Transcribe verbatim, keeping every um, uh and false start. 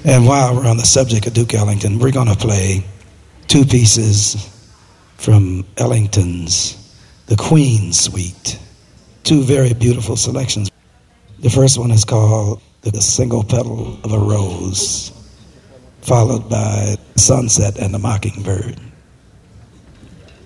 And while we're on the subject of Duke Ellington, we're going to play two pieces from Ellington's The Queen Suite. Two very beautiful selections. The first one is called The Single Petal of a Rose, followed by Sunset and the Mockingbird.